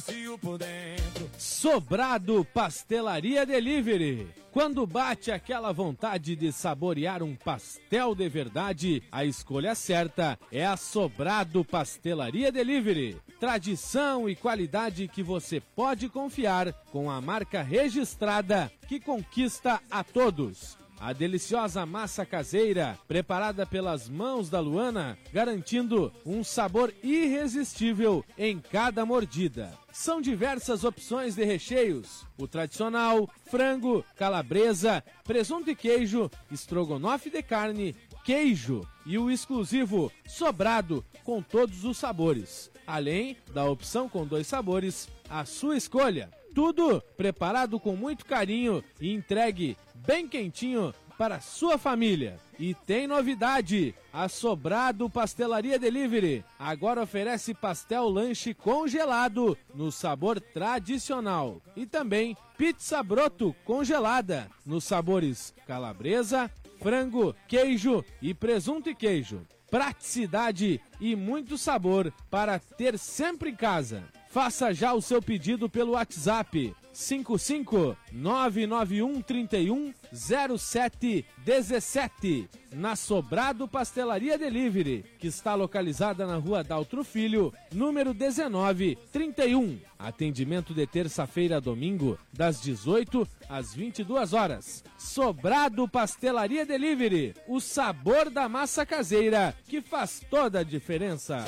macio por dentro. Sobrado Pastelaria Delivery. Quando bate aquela vontade de saborear um pastel de verdade, a escolha certa é a Sobrado Pastelaria Delivery. Tradição e qualidade que você pode confiar com a marca registrada que conquista a todos. A deliciosa massa caseira, preparada pelas mãos da Luana, garantindo um sabor irresistível em cada mordida. São diversas opções de recheios: o tradicional, frango, calabresa, presunto e queijo, estrogonofe de carne, queijo e o exclusivo sobrado com todos os sabores. Além da opção com 2 sabores, à sua escolha. Tudo preparado com muito carinho e entregue bem quentinho para sua família. E tem novidade: a Sobrado Pastelaria Delivery agora oferece pastel lanche congelado no sabor tradicional. E também pizza broto congelada nos sabores calabresa, frango, queijo e presunto e queijo. Praticidade e muito sabor para ter sempre em casa. Faça já o seu pedido pelo WhatsApp 55991310717 na Sobrado Pastelaria Delivery, que está localizada na Rua Daltro Filho, número 1931. Atendimento de terça-feira a domingo, das 18 às 22 horas. Sobrado Pastelaria Delivery, o sabor da massa caseira que faz toda a diferença.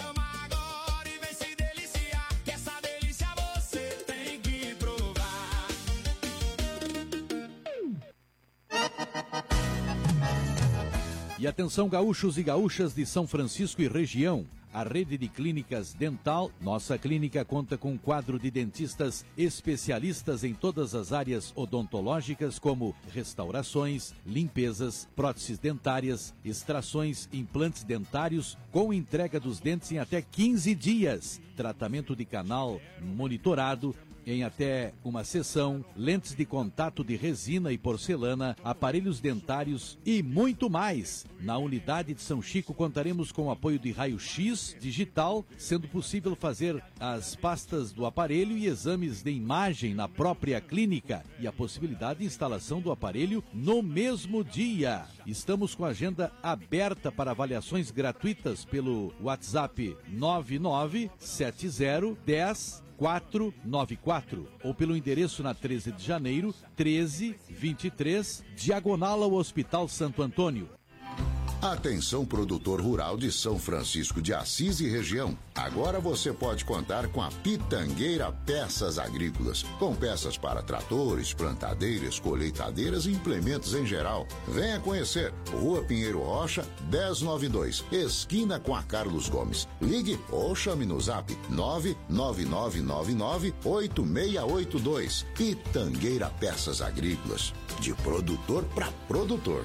E atenção, gaúchos e gaúchas de São Francisco e região. A rede de clínicas dental, nossa clínica conta com um quadro de dentistas especialistas em todas as áreas odontológicas, como restaurações, limpezas, próteses dentárias, extrações, implantes dentários, com entrega dos dentes em até 15 dias. Tratamento de canal monitorado em até uma sessão, lentes de contato de resina e porcelana, aparelhos dentários e muito mais. Na unidade de São Chico contaremos com o apoio de raio-x digital, sendo possível fazer as pastas do aparelho e exames de imagem na própria clínica e a possibilidade de instalação do aparelho no mesmo dia. Estamos com a agenda aberta para avaliações gratuitas pelo WhatsApp 997010-494 ou pelo endereço na 13 de janeiro, 1323, diagonal ao Hospital Santo Antônio. Atenção, produtor rural de São Francisco de Assis e região. Agora você pode contar com a Pitangueira Peças Agrícolas, com peças para tratores, plantadeiras, colheitadeiras e implementos em geral. Venha conhecer. Rua Pinheiro Rocha, 1092, esquina com a Carlos Gomes. Ligue ou chame no zap 999998682. Pitangueira Peças Agrícolas, de produtor para produtor.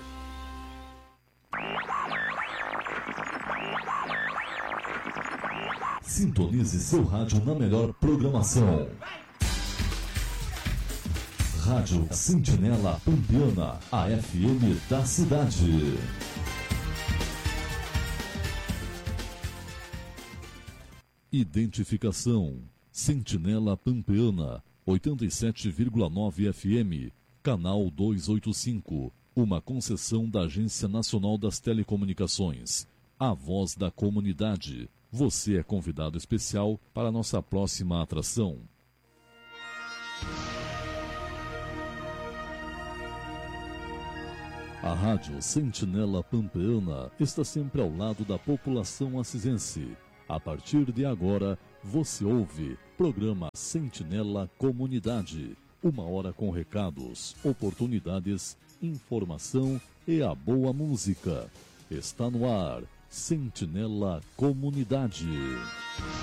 Sintonize seu rádio na melhor programação. Rádio Sentinela Pampiana, a FM da cidade. Identificação: Sentinela Pampiana, 87,9 FM, canal 285. Uma concessão da Agência Nacional das Telecomunicações. A voz da comunidade. Você é convidado especial para a nossa próxima atração. A Rádio Sentinela Pampeana está sempre ao lado da população assisense. A partir de agora, você ouve programa Sentinela Comunidade. 1 hora com recados, oportunidades, informação e a boa música. Está no ar, Sentinela Comunidade.